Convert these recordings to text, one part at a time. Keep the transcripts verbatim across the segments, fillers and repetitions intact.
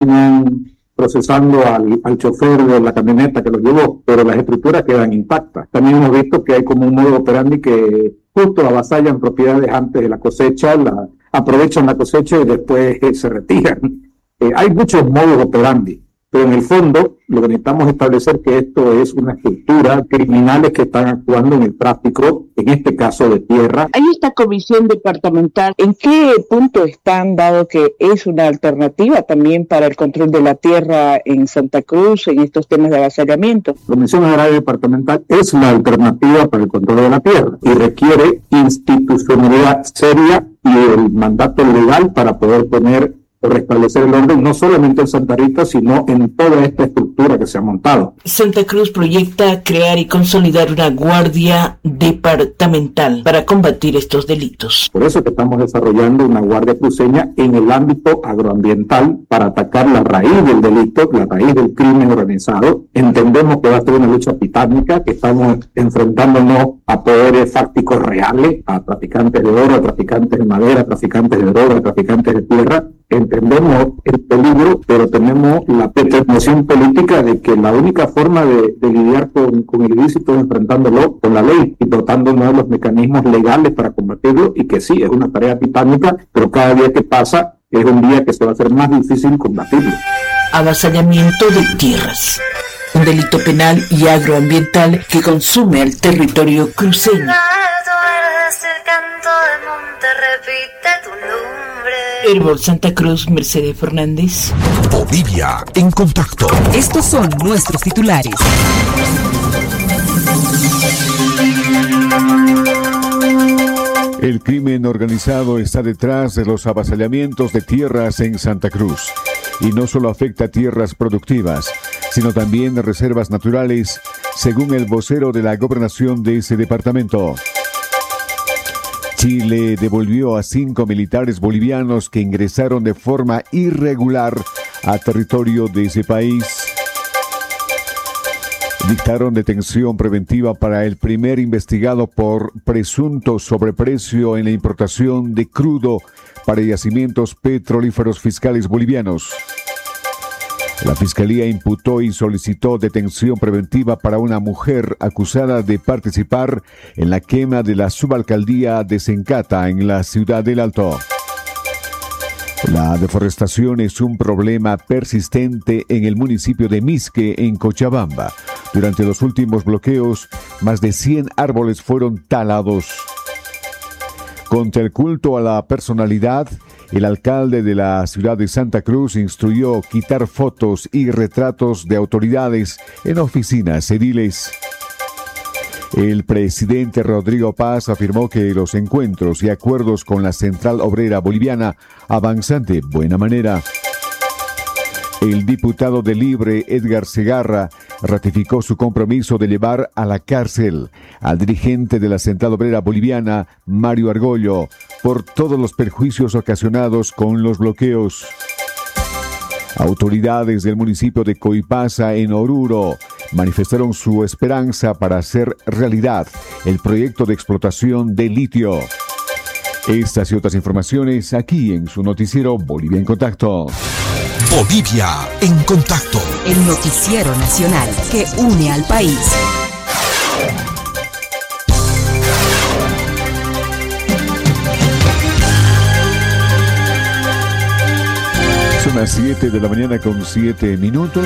procesando al, al chofer de la camioneta que lo llevó, pero las estructuras quedan intactas. También hemos visto que hay como un modo operandi que justo avasallan propiedades antes de la cosecha, la, aprovechan la cosecha y después eh, se retiran. Eh, hay muchos modos operandi, pero en el fondo lo que necesitamos es establecer que esto es una estructura criminales que están actuando en el tráfico, en este caso de tierra. Hay esta comisión departamental, ¿en qué punto están, dado que es una alternativa también para el control de la tierra en Santa Cruz, en estos temas de avasallamiento? La Comisión Agraria Departamental es la alternativa para el control de la tierra y requiere institucionalidad seria y el mandato legal para poder poner o restablecer el orden, no solamente en Santa Rita, sino en toda esta estructura que se ha montado. Santa Cruz proyecta crear y consolidar una guardia departamental para combatir estos delitos. Por eso que estamos desarrollando una guardia cruceña en el ámbito agroambiental para atacar la raíz del delito, la raíz del crimen organizado. Entendemos que va a ser una lucha titánica, que estamos enfrentándonos a poderes fácticos reales, a traficantes de oro, a traficantes de madera, a traficantes de droga, a traficantes de tierra. Entendemos el peligro, pero tenemos la determinación política de que la única forma de, de lidiar con, con el ilícito es enfrentándolo con la ley y dotándonos de los mecanismos legales para combatirlo, y que sí, es una tarea titánica, pero cada día que pasa es un día que se va a hacer más difícil combatirlo. Avasallamiento de tierras, un delito penal y agroambiental que consume al territorio cruceño. Herbol Santa Cruz, Mercedes Fernández. Bolivia en contacto. Estos son nuestros titulares. El crimen organizado está detrás de los avasallamientos de tierras en Santa Cruz. Y no solo afecta a tierras productivas, sino también a reservas naturales, según el vocero de la gobernación de ese departamento. Chile devolvió a cinco militares bolivianos que ingresaron de forma irregular a territorio de ese país. Dictaron detención preventiva para el primer investigado por presunto sobreprecio en la importación de crudo para yacimientos petrolíferos fiscales bolivianos. La Fiscalía imputó y solicitó detención preventiva para una mujer acusada de participar en la quema de la subalcaldía de Sencata en la ciudad del Alto. La deforestación es un problema persistente en el municipio de Misque, en Cochabamba. Durante los últimos bloqueos, más de cien árboles fueron talados. Contra el culto a la personalidad, el alcalde de la ciudad de Santa Cruz instruyó quitar fotos y retratos de autoridades en oficinas ediles. El presidente Rodrigo Paz afirmó que los encuentros y acuerdos con la Central Obrera Boliviana avanzan de buena manera. El diputado de Libre, Edgar Segarra, ratificó su compromiso de llevar a la cárcel al dirigente de la Central Obrera Boliviana, Mario Argollo, por todos los perjuicios ocasionados con los bloqueos. Autoridades del municipio de Coipasa, en Oruro, manifestaron su esperanza para hacer realidad el proyecto de explotación de litio. Estas y otras informaciones aquí en su noticiero Bolivia en Contacto. Bolivia en Contacto. El noticiero nacional que une al país. Son las siete de la mañana con siete minutos.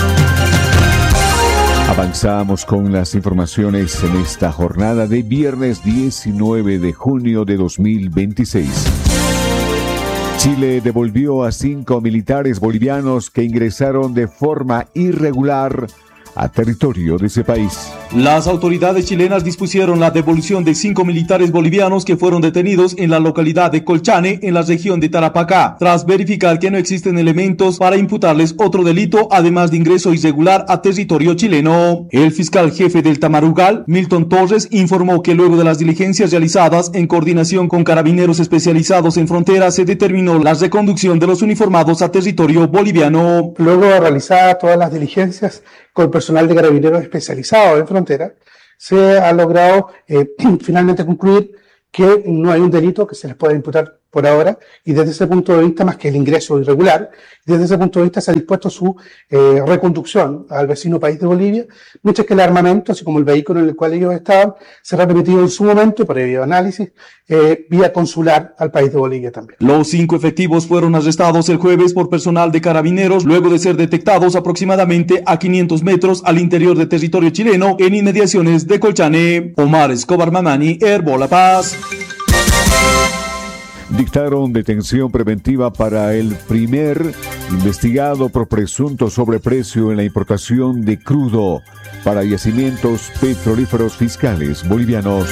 Avanzamos con las informaciones en esta jornada de viernes diecinueve de junio de dos mil veintiséis. Chile devolvió a cinco militares bolivianos que ingresaron de forma irregular a territorio de ese país. Las autoridades chilenas dispusieron la devolución de cinco militares bolivianos que fueron detenidos en la localidad de Colchane, en la región de Tarapacá, tras verificar que no existen elementos para imputarles otro delito, además de ingreso irregular a territorio chileno. El fiscal jefe del Tamarugal, Milton Torres, informó que luego de las diligencias realizadas en coordinación con carabineros especializados en frontera, se determinó la reconducción de los uniformados a territorio boliviano. Luego de realizar todas las diligencias con personal de carabineros especializado en frontera, se ha logrado eh, finalmente concluir que no hay un delito que se les pueda imputar por ahora, y desde ese punto de vista, más que el ingreso irregular, desde ese punto de vista se ha dispuesto su eh, reconducción al vecino país de Bolivia, mientras que el armamento, así como el vehículo en el cual ellos estaban, se ha remitido en su momento, previo análisis, eh, vía consular al país de Bolivia también. Los cinco efectivos fueron arrestados el jueves por personal de carabineros luego de ser detectados aproximadamente a quinientos metros al interior de territorio chileno en inmediaciones de Colchane. Omar Escobar Mamani, Herbo La Paz. Dictaron detención preventiva para el primer investigado por presunto sobreprecio en la importación de crudo para yacimientos petrolíferos fiscales bolivianos.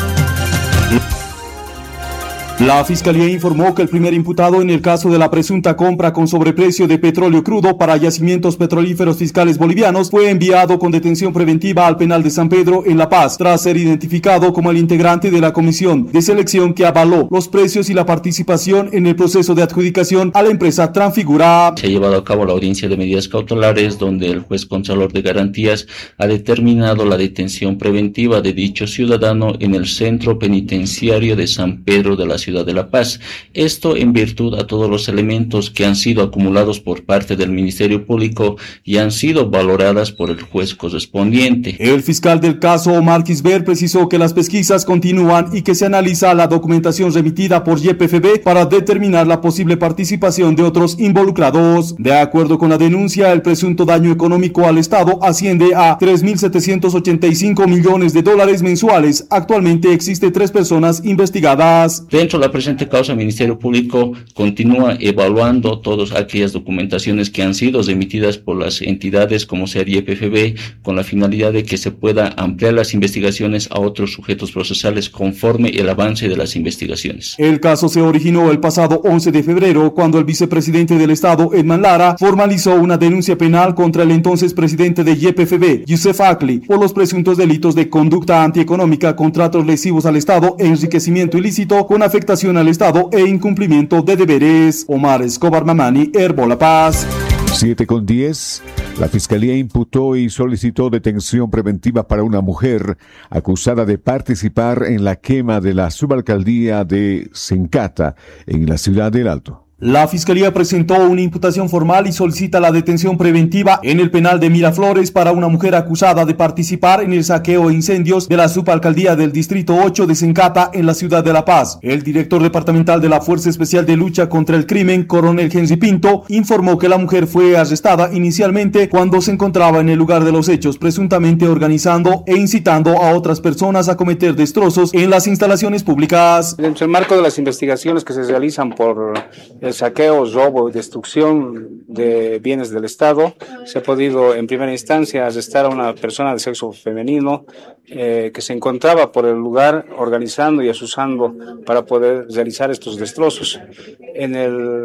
La Fiscalía informó que el primer imputado en el caso de la presunta compra con sobreprecio de petróleo crudo para yacimientos petrolíferos fiscales bolivianos fue enviado con detención preventiva al penal de San Pedro en La Paz, tras ser identificado como el integrante de la comisión de selección que avaló los precios y la participación en el proceso de adjudicación a la empresa Transfigura. Se ha llevado a cabo la audiencia de medidas cautelares donde el juez Contralor de Garantías ha determinado la detención preventiva de dicho ciudadano en el centro penitenciario de San Pedro de la ciudad de La Paz. Esto en virtud a todos los elementos que han sido acumulados por parte del Ministerio Público y han sido valoradas por el juez correspondiente. El fiscal del caso, Omar Quisber, precisó que las pesquisas continúan y que se analiza la documentación remitida por Y P F B para determinar la posible participación de otros involucrados. De acuerdo con la denuncia, el presunto daño económico al Estado asciende a tres mil setecientos ochenta y cinco millones de dólares mensuales. Actualmente existe tres personas investigadas. Dentro de la presente causa, el Ministerio Público continúa evaluando todas aquellas documentaciones que han sido remitidas por las entidades como sea Y P F B, con la finalidad de que se pueda ampliar las investigaciones a otros sujetos procesales conforme el avance de las investigaciones. El caso se originó el pasado once de febrero, cuando el vicepresidente del Estado, Edman Lara, formalizó una denuncia penal contra el entonces presidente de Y P F B, Youssef Akli, por los presuntos delitos de conducta antieconómica, contratos lesivos al Estado, enriquecimiento ilícito con afectación al Estado e incumplimiento de deberes. Omar Escobar Mamani, Herbo La Paz. siete con diez. La Fiscalía imputó y solicitó detención preventiva para una mujer acusada de participar en la quema de la subalcaldía de Sencata, en la ciudad del Alto. La Fiscalía presentó una imputación formal y solicita la detención preventiva en el penal de Miraflores para una mujer acusada de participar en el saqueo e incendios de la subalcaldía del Distrito ocho de Sencata en la ciudad de La Paz. El director departamental de la Fuerza Especial de Lucha contra el Crimen, coronel Henry Pinto, informó que la mujer fue arrestada inicialmente cuando se encontraba en el lugar de los hechos, presuntamente organizando e incitando a otras personas a cometer destrozos en las instalaciones públicas. Dentro del marco de las investigaciones que se realizan por el saqueo, robo y destrucción de bienes del Estado, se ha podido en primera instancia arrestar a una persona de sexo femenino eh, que se encontraba por el lugar organizando y asusando para poder realizar estos destrozos. En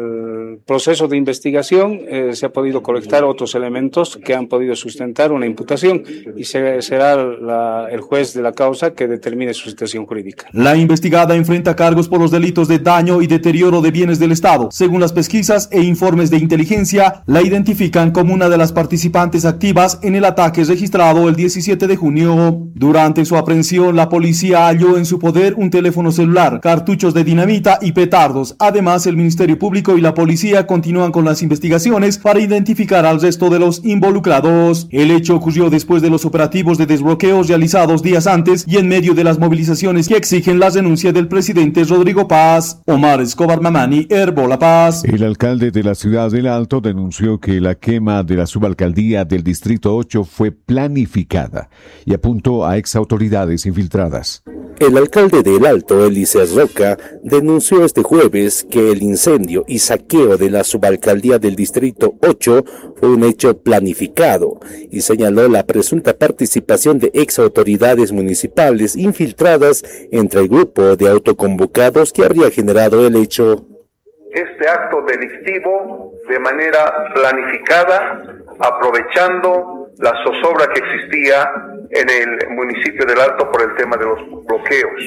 el proceso de investigación eh, se ha podido colectar otros elementos que han podido sustentar una imputación y se, será la, el juez de la causa que determine su situación jurídica. La investigada enfrenta cargos por los delitos de daño y deterioro de bienes del Estado. Según las pesquisas e informes de inteligencia, la identifican como una de las participantes activas en el ataque registrado el diecisiete de junio. Durante su aprehensión, la policía halló en su poder un teléfono celular, cartuchos de dinamita y petardos. Además, el Ministerio Público y la policía continúan con las investigaciones para identificar al resto de los involucrados. El hecho ocurrió después de los operativos de desbloqueos realizados días antes y en medio de las movilizaciones que exigen la renuncia del presidente Rodrigo Paz. Omar Escobar Mamani, Herbo La Paz. El alcalde de la ciudad del Alto denunció que la quema de la subalcaldía del Distrito ocho fue planificada y apuntó a exautoridades infiltradas. El alcalde del Alto, Elías Roca, denunció este jueves que el incendio y saqueo de la subalcaldía del Distrito ocho fue un hecho planificado y señaló la presunta participación de exautoridades municipales infiltradas entre el grupo de autoconvocados que habría generado el hecho. Este acto delictivo de manera planificada, aprovechando la zozobra que existía en el municipio del Alto por el tema de los bloqueos.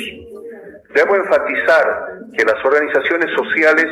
Debo enfatizar que las organizaciones sociales,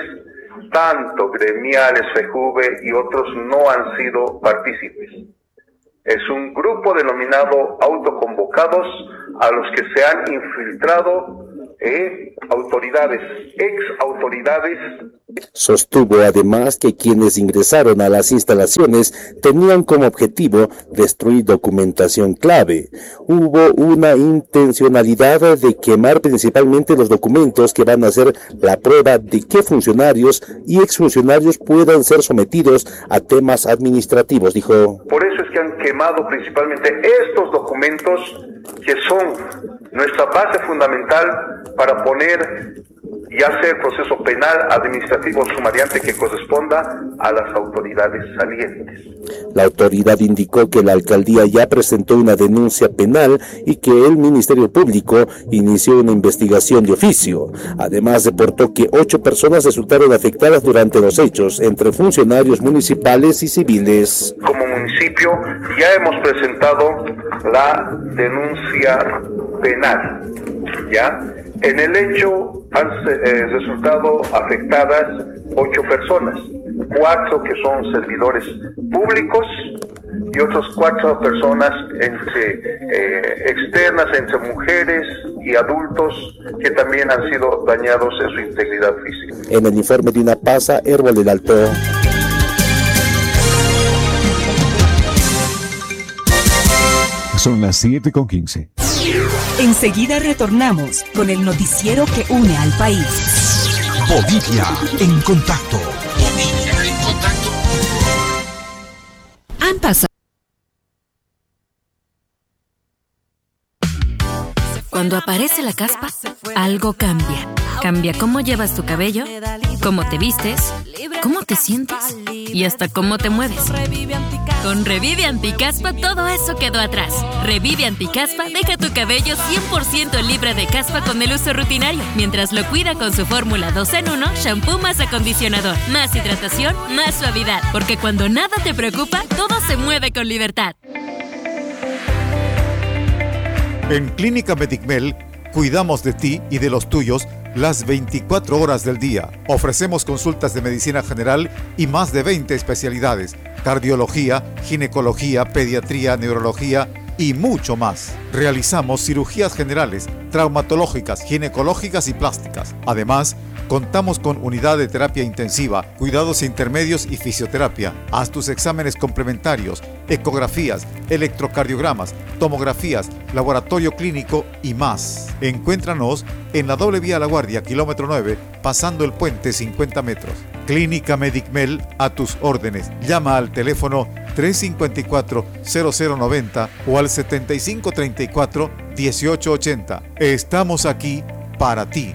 tanto gremiales, FEJUVE y otros, no han sido partícipes. Es un grupo denominado autoconvocados a los que se han infiltrado eh, autoridades, ex autoridades. Sostuvo además que quienes ingresaron a las instalaciones tenían como objetivo destruir documentación clave. Hubo una intencionalidad de quemar principalmente los documentos que van a ser la prueba de que funcionarios y exfuncionarios puedan ser sometidos a temas administrativos, dijo. Por eso es que han quemado principalmente estos documentos que son nuestra base fundamental para poner ya sea el proceso penal, administrativo o sumariante que corresponda a las autoridades salientes. La autoridad indicó que la alcaldía ya presentó una denuncia penal y que el Ministerio Público inició una investigación de oficio. Además, reportó que ocho personas resultaron afectadas durante los hechos, entre funcionarios municipales y civiles. Como municipio ya hemos presentado la denuncia penal, ¿ya? En el hecho han eh, resultado afectadas ocho personas, cuatro que son servidores públicos y otras cuatro personas entre eh, externas, entre mujeres y adultos que también han sido dañados en su integridad física. En el informe de UNAPASA, Herbal del Alto. Son las siete con quince. Enseguida retornamos con el noticiero que une al país. Bolivia en contacto. Bolivia en contacto. Han pasado. Cuando aparece la caspa, algo cambia. Cambia cómo llevas tu cabello, cómo te vistes, cómo te sientes y hasta cómo te mueves. Con Revive Anticaspa todo eso quedó atrás. Revive Anticaspa deja tu cabello cien por ciento libre de caspa con el uso rutinario, mientras lo cuida con su fórmula dos en uno, shampoo más acondicionador, más hidratación, más suavidad. Porque cuando nada te preocupa, todo se mueve con libertad. En Clínica Medicmel cuidamos de ti y de los tuyos las veinticuatro horas del día. Ofrecemos consultas de medicina general y más de veinte especialidades: cardiología, ginecología, pediatría, neurología y mucho más. Realizamos cirugías generales, traumatológicas, ginecológicas y plásticas. Además, contamos con unidad de terapia intensiva, cuidados intermedios y fisioterapia. Haz tus exámenes complementarios, ecografías, electrocardiogramas, tomografías, laboratorio clínico y más. Encuéntranos en la doble vía La Guardia, kilómetro nueve, pasando el puente cincuenta metros. Clínica Medicmel a tus órdenes. Llama al teléfono tres cinco cuatro, cero cero nueve cero o al setenta y cinco treinta y cuatro, dieciocho ochenta. Estamos aquí para ti.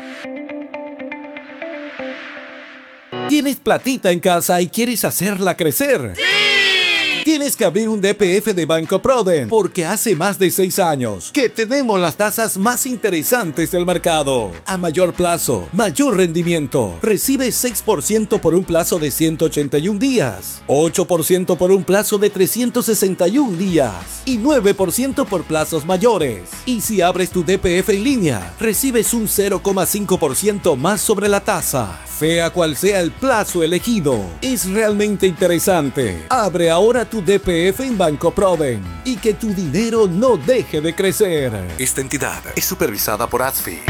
¿Tienes platita en casa y quieres hacerla crecer? ¡Sí! Tienes que abrir un D P F de Banco Proden, porque hace más de seis años que tenemos las tasas más interesantes del mercado. A mayor plazo, mayor rendimiento. Recibe seis por ciento por un plazo de ciento ochenta y un días, ocho por ciento por un plazo de trescientos sesenta y un días y nueve por ciento por plazos mayores. Y si abres tu D P F en línea, recibes un cero coma cinco por ciento más sobre la tasa. Sea cual sea el plazo elegido, es realmente interesante. Abre ahora tu D P F en Banco Proden y que tu dinero no deje de crecer. Esta entidad es supervisada por A S F I.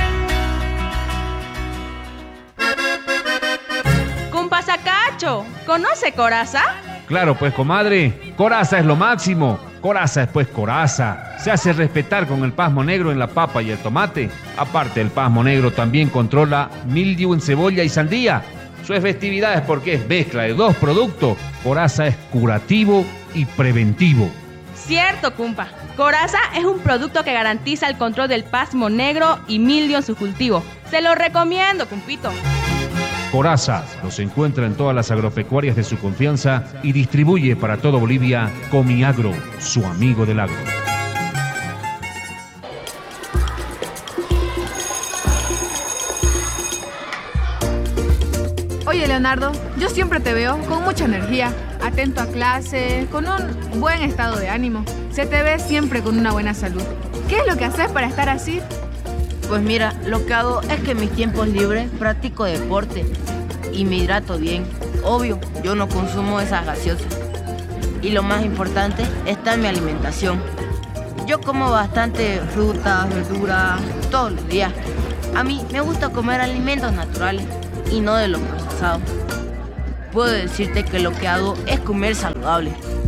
Cumpasacacho, ¿conoce Coraza? Claro, pues, comadre, Coraza es lo máximo. Coraza es pues Coraza. Se hace respetar con el pasmo negro en la papa y el tomate. Aparte, el pasmo negro también controla mildiu en cebolla y sandía. Su efectividad es porque es mezcla de dos productos. Coraza es curativo y preventivo. Cierto, cumpa. Coraza es un producto que garantiza el control del pasmo negro y mildio en su cultivo. Se lo recomiendo, cumpito. Coraza los encuentra en todas las agropecuarias de su confianza y distribuye para todo Bolivia Comiagro, su amigo del agro. Oye, Leonardo, yo siempre te veo con mucha energía, atento a clase, con un buen estado de ánimo. Se te ve siempre con una buena salud. ¿Qué es lo que haces para estar así? Pues mira, lo que hago es que en mis tiempos libres practico deporte y me hidrato bien. Obvio, yo no consumo esas gaseosas. Y lo más importante está en mi alimentación. Yo como bastante frutas, verduras, todos los días. A mí me gusta comer alimentos naturales y no de los procesados. Puedo decirte que lo que hago es comer saludable.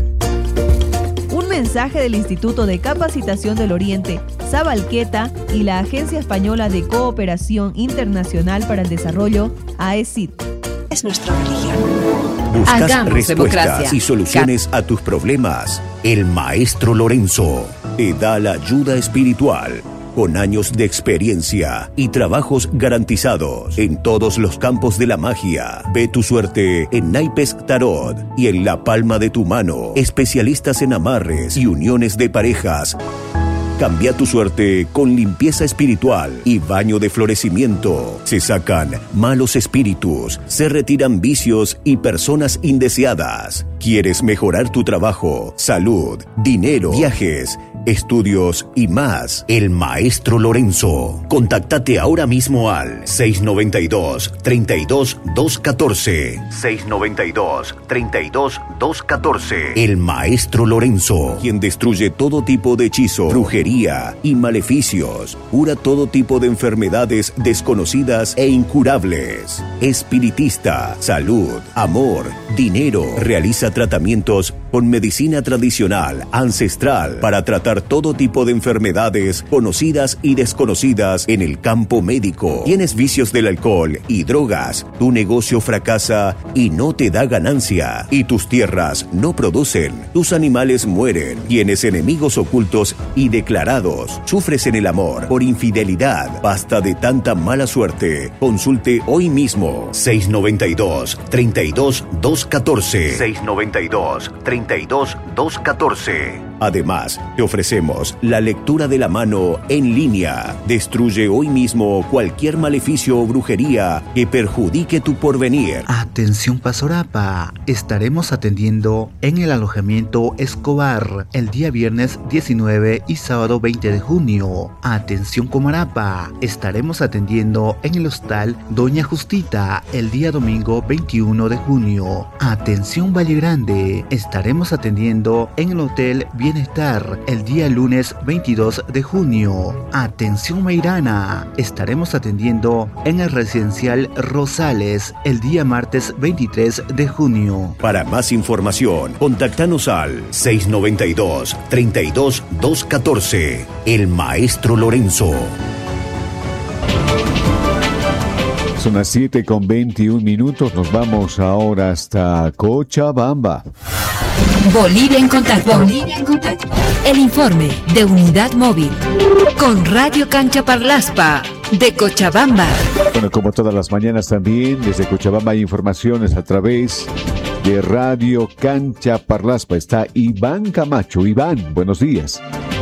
Un mensaje del Instituto de Capacitación del Oriente, Sabalqueta y la Agencia Española de Cooperación Internacional para el Desarrollo, A E C I D. Es nuestra religión. Buscas Hagamos respuestas democracia. y soluciones a tus problemas. El Maestro Lorenzo te da la ayuda espiritual. Con años de experiencia y trabajos garantizados en todos los campos de la magia. Ve tu suerte en Naipes Tarot y en la palma de tu mano. Especialistas en amarres y uniones de parejas. Cambia tu suerte con limpieza espiritual y baño de florecimiento. Se sacan malos espíritus, se retiran vicios y personas indeseadas. ¿Quieres mejorar tu trabajo, salud, dinero, viajes, estudios y más? El Maestro Lorenzo. Contáctate ahora mismo al seis noventa y dos, treinta y dos, doscientos catorce. seis noventa y dos, treinta y dos, doscientos catorce. El Maestro Lorenzo, quien destruye todo tipo de hechizo, brujería y maleficios. Cura todo tipo de enfermedades desconocidas e incurables. Espiritista, salud, amor, dinero. Realiza tratamientos con medicina tradicional, ancestral, para tratar todo tipo de enfermedades conocidas y desconocidas en el campo médico. Tienes vicios del alcohol y drogas, tu negocio fracasa y no te da ganancia, y tus tierras no producen, tus animales mueren, tienes enemigos ocultos y declarados, sufres en el amor por infidelidad, basta de tanta mala suerte. Consulte hoy mismo. seis noventa y dos, treinta y dos, doscientos catorce. seis noventa y dos, treinta y dos, doscientos catorce. Además, te ofrecemos la lectura de la mano en línea. Destruye hoy mismo cualquier maleficio o brujería que perjudique tu porvenir. Atención Pasorapa, estaremos atendiendo en el alojamiento Escobar el día viernes diecinueve y sábado veinte de junio. Atención Comarapa, estaremos atendiendo en el hostal Doña Justita el día domingo veintiuno de junio. Atención Valle Grande, estaremos atendiendo en el hotel Bienestar el día lunes veintidós de junio. Atención Meirana, estaremos atendiendo en el residencial Rosales el día martes veintitrés de junio. Para más información, contáctanos al seis noventa y dos, treinta y dos, doscientos catorce. El Maestro Lorenzo. Son las siete con veintiún minutos. Nos vamos ahora hasta Cochabamba. Bolivia en contacto. Bolivia en contacto. El informe de Unidad Móvil con Radio Cancha Parlaspa de Cochabamba. Bueno, como todas las mañanas también, desde Cochabamba hay informaciones a través de Radio Cancha Parlaspa. Está Iván Camacho. Iván, buenos días.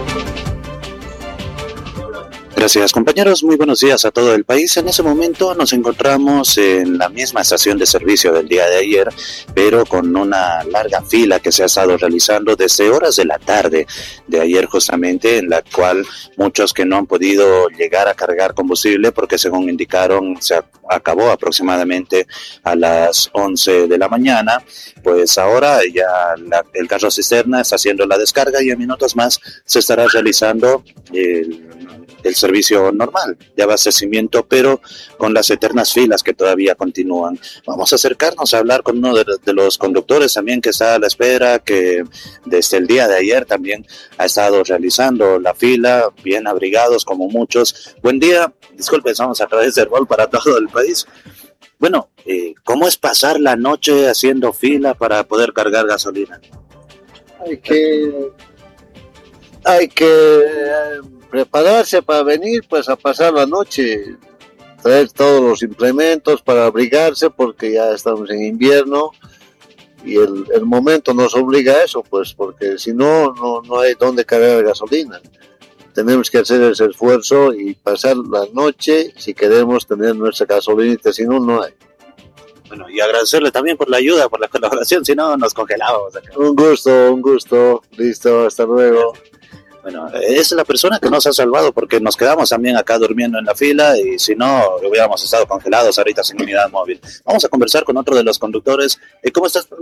Gracias, compañeros. Muy buenos días a todo el país. En ese momento nos encontramos en la misma estación de servicio del día de ayer, pero con una larga fila que se ha estado realizando desde horas de la tarde de ayer justamente, en la cual muchos que no han podido llegar a cargar combustible porque según indicaron se acabó aproximadamente a las once de la mañana, pues ahora ya la, el carro cisterna está haciendo la descarga y en minutos más se estará realizando el el servicio normal de abastecimiento, pero con las eternas filas que todavía continúan. Vamos a acercarnos a hablar con uno de, de los conductores también que está a la espera, que desde el día de ayer también ha estado realizando la fila, bien abrigados como muchos. Buen día, disculpe, estamos a través del Gol para todo el país. Bueno, eh, ¿cómo es pasar la noche haciendo fila para poder cargar gasolina? Hay que... Hay que... Eh... prepararse para venir pues a pasar la noche, traer todos los implementos para abrigarse porque ya estamos en invierno y el, el momento nos obliga a eso, pues porque si no, no, no hay dónde cargar gasolina. Tenemos que hacer ese esfuerzo y pasar la noche si queremos tener nuestra gasolinita, si no, no hay. Bueno, y agradecerle también por la ayuda, por la colaboración, si no nos congelábamos acá. Un gusto, un gusto, listo, hasta luego. Bueno, es la persona que nos ha salvado porque nos quedamos también acá durmiendo en la fila y si no hubiéramos estado congelados ahorita sin unidad móvil. Vamos a conversar con otro de los conductores. ¿Cómo estás?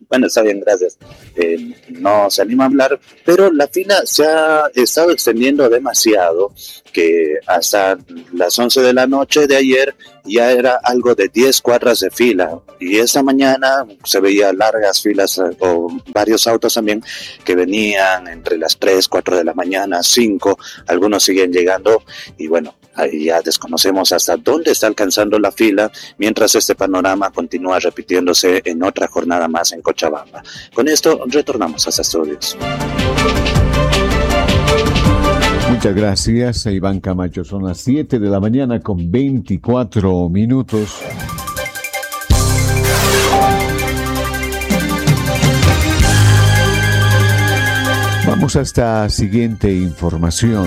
Bueno, está bien, gracias. Eh, no se anima a hablar, pero la fila se ha estado extendiendo demasiado, que hasta las once de la noche de ayer ya era algo de diez cuadras de fila, y esta mañana se veía largas filas o varios autos también que venían entre las tres, cuatro de la mañana, cinco, algunos siguen llegando, y bueno, ahí ya desconocemos hasta dónde está alcanzando la fila, mientras este panorama continúa repitiéndose en otra jornada más en Cochabamba. Con esto retornamos a los estudios. Muchas gracias, Iván Camacho. Son las siete de la mañana con veinticuatro minutos. Vamos a esta siguiente información.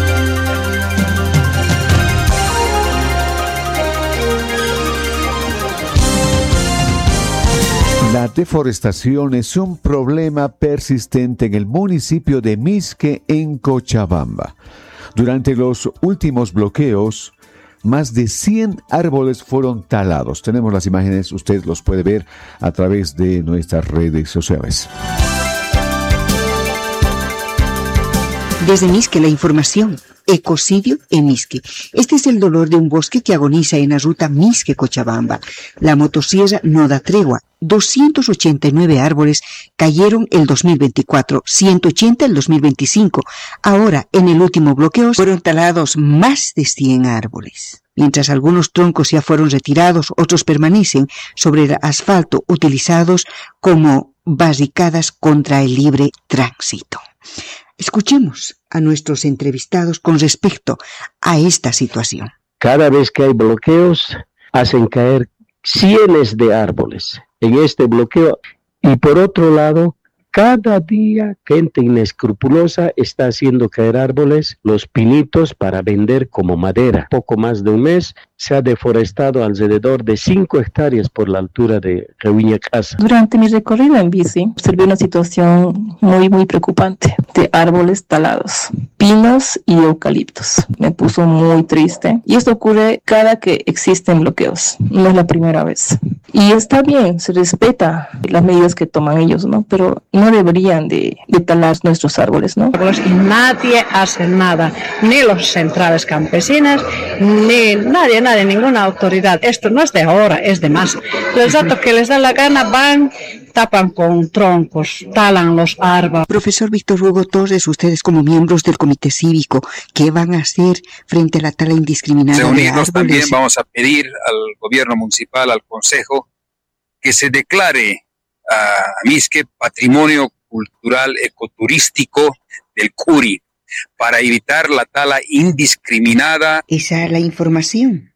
La deforestación es un problema persistente en el municipio de Misque, en Cochabamba. Durante los últimos bloqueos, más de cien árboles fueron talados. Tenemos las imágenes, usted los puede ver a través de nuestras redes sociales. Desde Misque, la información. Ecocidio en Misque. Este es el dolor de un bosque que agoniza en la ruta Misque-Cochabamba. La motosierra no da tregua. doscientos ochenta y nueve árboles cayeron el dos mil veinticuatro, ciento ochenta el dos mil veinticinco. Ahora, en el último bloqueo, fueron talados más de cien árboles. Mientras algunos troncos ya fueron retirados, otros permanecen sobre el asfalto utilizados como barricadas contra el libre tránsito. Escuchemos a nuestros entrevistados con respecto a esta situación. Cada vez que hay bloqueos, hacen caer cientos de árboles en este bloqueo. Y por otro lado, cada día gente inescrupulosa está haciendo caer árboles, los pinitos, para vender como madera. Poco más de un mes se ha deforestado alrededor de cinco hectáreas por la altura de Reviña Casa. Durante mi recorrido en bici, observé una situación muy, muy preocupante de árboles talados, pinos y eucaliptos. Me puso muy triste. Y esto ocurre cada que existen bloqueos. No es la primera vez. Y está bien, se respeta las medidas que toman ellos, ¿no? Pero no deberían de, de talar nuestros árboles, ¿no? Y nadie hace nada, ni las centrales campesinas, ni nadie, nadie, ninguna autoridad. Esto no es de ahora, es de más. Los datos que les da la gana van, tapan con troncos, talan los árboles. Profesor Víctor Hugo Torres, ustedes como miembros del comité cívico, ¿qué van a hacer frente a la tala indiscriminada de árboles? Reunirnos también, vamos a pedir al gobierno municipal, al consejo, que se declare a Misque Patrimonio Cultural Ecoturístico del C U R I para evitar la tala indiscriminada. Esa es la información.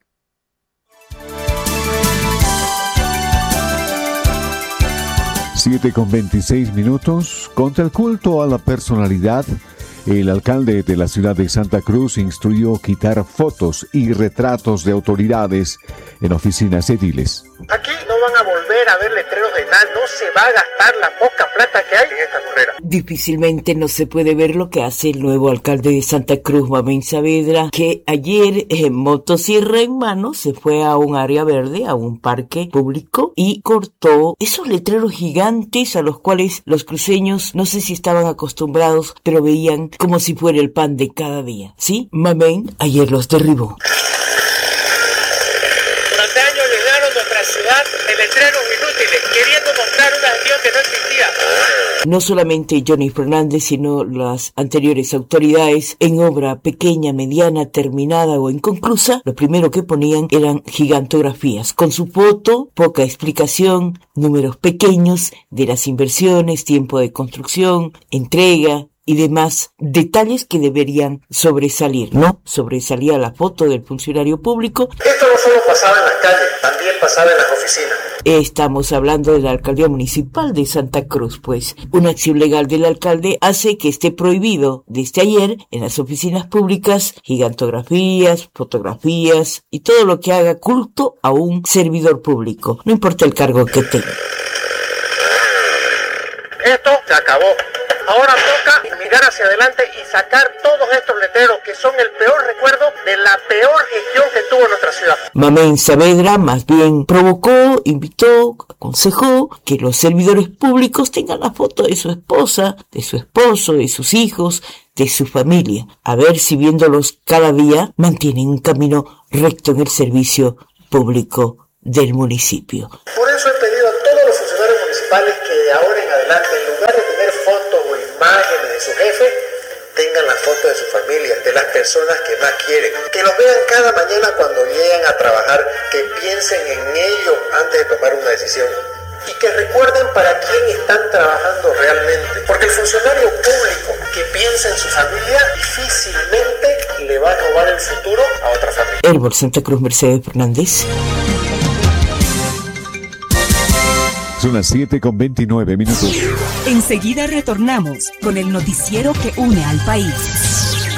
siete con veintiséis minutos. Contra el culto a la personalidad, el alcalde de la ciudad de Santa Cruz instruyó quitar fotos y retratos de autoridades en oficinas ediles. Aquí no van a volver a ver letreros de nada, no se va a gastar la poca plata que hay en esta carrera. Difícilmente no se puede ver lo que hace el nuevo alcalde de Santa Cruz, Mamén Saavedra, que ayer en motosierra en mano se fue a un área verde, a un parque público, y cortó esos letreros gigantes a los cuales los cruceños no sé si estaban acostumbrados, pero veían como si fuera el pan de cada día. ¿Sí? Mamén ayer los derribó. Durante años llenaron nuestra ciudad de letreros inútiles, queriendo mostrar una gestión que no existía. No solamente Johnny Fernández, sino las anteriores autoridades, en obra pequeña, mediana, terminada o inconclusa, lo primero que ponían eran gigantografías, con su foto, poca explicación, números pequeños de las inversiones, tiempo de construcción, entrega y demás detalles que deberían sobresalir, ¿no? Sobresalía la foto del funcionario público. Esto no solo pasaba en las calles, también pasaba en las oficinas. Estamos hablando de la alcaldía municipal de Santa Cruz, pues. Una acción legal del alcalde hace que esté prohibido desde ayer en las oficinas públicas gigantografías, fotografías y todo lo que haga culto a un servidor público, no importa el cargo que tenga. Esto se acabó. Ahora toca mirar hacia adelante y sacar todos estos letreros que son el peor recuerdo de la peor gestión que tuvo nuestra ciudad. Mamén Saavedra más bien provocó, invitó, aconsejó que los servidores públicos tengan la foto de su esposa, de su esposo, de sus hijos, de su familia, a ver si viéndolos cada día mantienen un camino recto en el servicio público del municipio. Por eso he pedido a todos los funcionarios municipales que de ahora en adelante, en lugar de tener fotos o imágenes de su jefe, tengan la foto de su familia, de las personas que más quieren, que los vean cada mañana cuando llegan a trabajar, que piensen en ellos antes de tomar una decisión y que recuerden para quién están trabajando realmente, porque el funcionario público que piensa en su familia difícilmente le va a robar el futuro a otra familia. Herbol Santa Cruz, Mercedes Fernández. Son las siete con veintinueve minutos. Enseguida retornamos con el noticiero que une al país.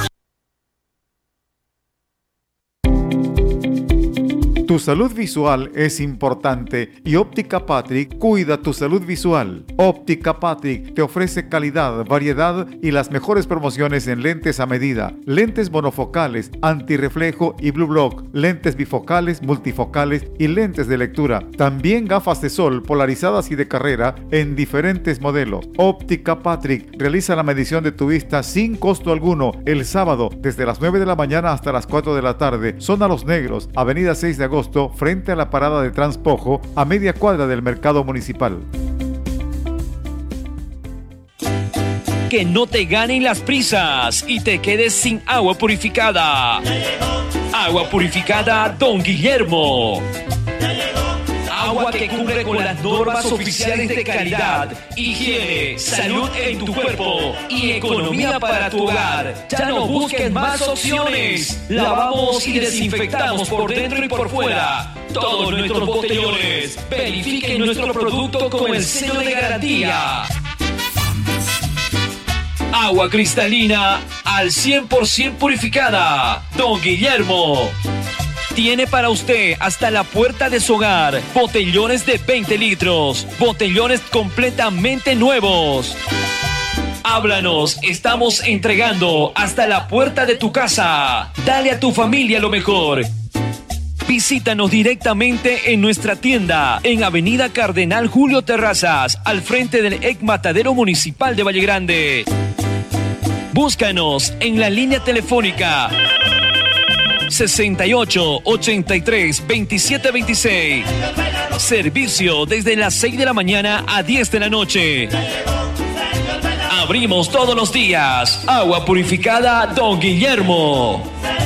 Tu salud visual es importante y Óptica Patrick cuida tu salud visual. Óptica Patrick te ofrece calidad, variedad y las mejores promociones en lentes a medida, lentes monofocales, antirreflejo y blue block, lentes bifocales, multifocales y lentes de lectura. También gafas de sol polarizadas y de carrera en diferentes modelos. Óptica Patrick realiza la medición de tu vista sin costo alguno el sábado desde las nueve de la mañana hasta las cuatro de la tarde. Zona Los Negros, avenida seis de agosto, frente a la parada de Transpojo, a media cuadra del mercado municipal. Que no te ganen las prisas y te quedes sin agua purificada. Agua purificada Don Guillermo. Agua que cumple con las normas oficiales de calidad, higiene, salud en tu cuerpo y economía para tu hogar. Ya no busques más opciones. Lavamos y desinfectamos por dentro y por fuera todos nuestros botellones. Verifiquen nuestro producto con el sello de garantía. Agua cristalina al cien por ciento purificada. Don Guillermo tiene para usted hasta la puerta de su hogar botellones de veinte litros, botellones completamente nuevos. Háblanos, estamos entregando hasta la puerta de tu casa. Dale a tu familia lo mejor. Visítanos directamente en nuestra tienda en Avenida Cardenal Julio Terrazas, al frente del E C Matadero Municipal de Valle Grande. Búscanos en la línea telefónica sesenta y ocho, ochenta y tres, veintisiete veintiséis. Servicio desde las seis de la mañana a diez de la noche. Abrimos todos los días. Agua purificada Don Guillermo.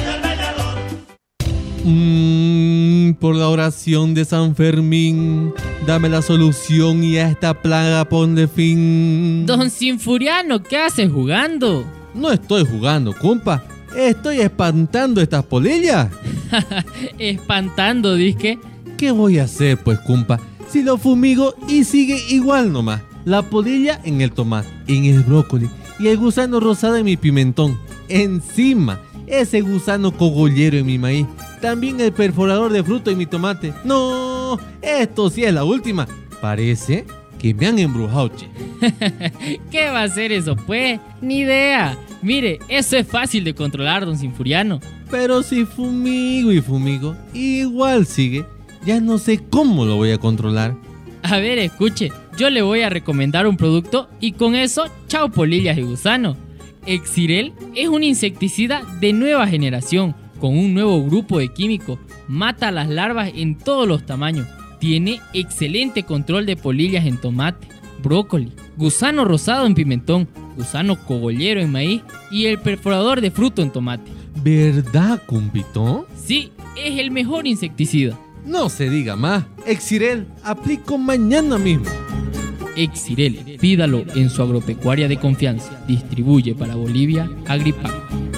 Mm, por la oración de San Fermín, dame la solución y a esta plaga ponle fin. Don Sinfuriano, ¿qué haces jugando? No estoy jugando, compa. Estoy espantando estas polillas. Espantando, disque. ¿Qué voy a hacer, pues, compa? Si lo fumigo y sigue igual nomás. La polilla en el tomate, en el brócoli y el gusano rosado en mi pimentón. Encima, ese gusano cogollero en mi maíz. También el perforador de fruto en mi tomate. No, esto sí es la última. Parece que me han embrujado, che. ¿Qué va a hacer eso, pues? Ni idea. Mire, eso es fácil de controlar, don Sinfuriano. Pero si fumigo y fumigo, igual sigue. Ya no sé cómo lo voy a controlar. A ver, escuche, yo le voy a recomendar un producto y con eso, chao polillas y gusanos. Exirel es un insecticida de nueva generación, con un nuevo grupo de químicos. Mata las larvas en todos los tamaños. Tiene excelente control de polillas en tomate, brócoli, gusano rosado en pimentón, gusano cogollero en maíz y el perforador de fruto en tomate. ¿Verdad, compito? Sí, es el mejor insecticida. No se diga más. Exirel, aplico mañana mismo. Exirel, pídalo en su agropecuaria de confianza. Distribuye para Bolivia Agripac.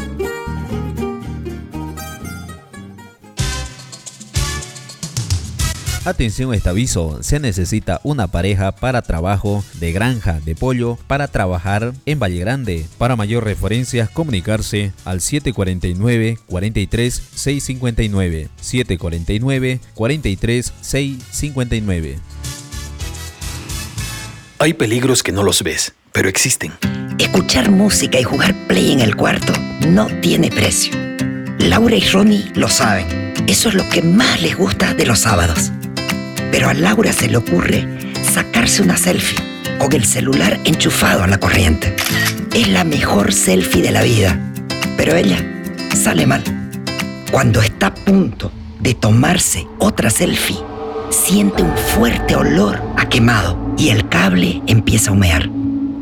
Atención a este aviso, se necesita una pareja para trabajo de granja de pollo para trabajar en Valle Grande. Para mayor referencia, comunicarse al siete cuatro nueve, cuatro tres, seis cinco nueve, siete cuatro nueve, cuatro tres, seis cinco nueve. Hay peligros que no los ves, pero existen. Escuchar música y jugar play en el cuarto no tiene precio. Laura y Ronnie lo saben. Eso es lo que más les gusta de los sábados. Pero a Laura se le ocurre sacarse una selfie con el celular enchufado a la corriente. Es la mejor selfie de la vida, pero ella sale mal. Cuando está a punto de tomarse otra selfie, siente un fuerte olor a quemado y el cable empieza a humear.